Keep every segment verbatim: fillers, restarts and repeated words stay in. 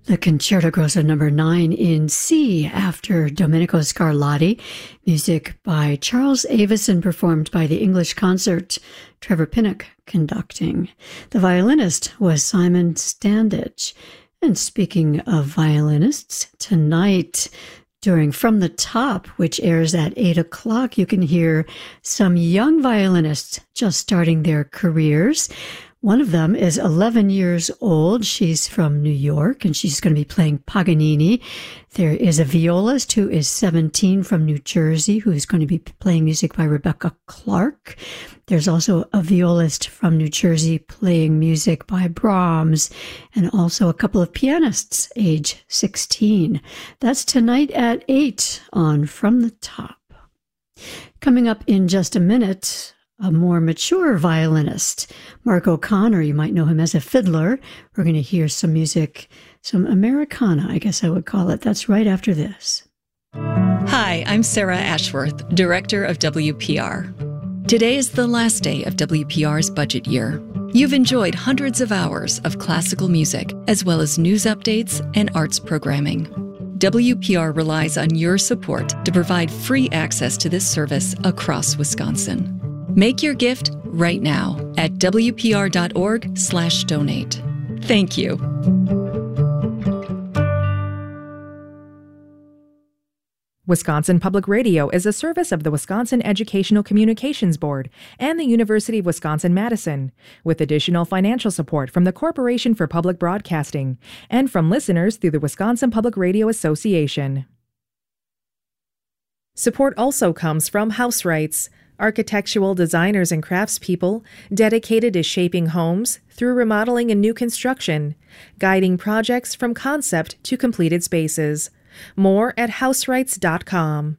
The Concerto Grosso number nine in C after Domenico Scarlatti, music by Charles Avison performed by the English Concert, Trevor Pinnock conducting. The violinist was Simon Standage. And speaking of violinists, tonight during From the Top, which airs at eight o'clock, you can hear some young violinists just starting their careers. One of them is eleven years old. She's from New York, and she's going to be playing Paganini. There is a violist who is seventeen from New Jersey, who is going to be playing music by Rebecca Clark. There's also a violist from New Jersey playing music by Brahms, and also a couple of pianists, age sixteen. That's tonight at eight on From the Top. Coming up in just a minute, a more mature violinist, Mark O'Connor. You might know him as a fiddler. We're going to hear some music, some Americana, I guess I would call it. That's right after this. Hi, I'm Sarah Ashworth, Director of W P R. Today is the last day of W P R's budget year. You've enjoyed hundreds of hours of classical music, as well as news updates and arts programming. W P R relies on your support to provide free access to this service across Wisconsin. Make your gift right now at W P R dot org slash donate. Thank you. Wisconsin Public Radio is a service of the Wisconsin Educational Communications Board and the University of Wisconsin-Madison, with additional financial support from the Corporation for Public Broadcasting and from listeners through the Wisconsin Public Radio Association. Support also comes from House Rights, architectural designers and craftspeople dedicated to shaping homes through remodeling and new construction, guiding projects from concept to completed spaces. More at house rights dot com.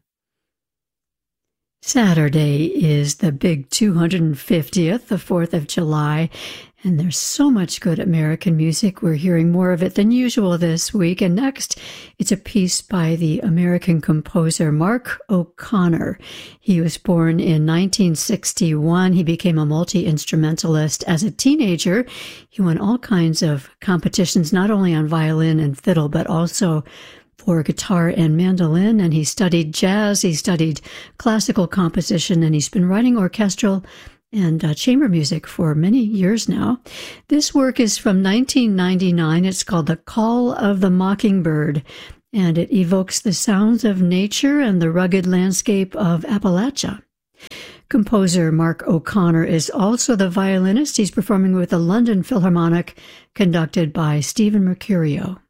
Saturday is the big two hundred fiftieth, the fourth of July, and there's so much good American music. We're hearing more of it than usual this week. And next, it's a piece by the American composer Mark O'Connor. He was born in nineteen sixty-one. He became a multi-instrumentalist as a teenager. He won all kinds of competitions, not only on violin and fiddle, but also for guitar and mandolin, and he studied jazz, he studied classical composition, and he's been writing orchestral and uh, chamber music for many years now. This work is from nineteen ninety-nine. It's called The Call of the Mockingbird, and it evokes the sounds of nature and the rugged landscape of Appalachia. Composer Mark O'Connor is also the violinist. He's performing with the London Philharmonic, conducted by Stephen Mercurio.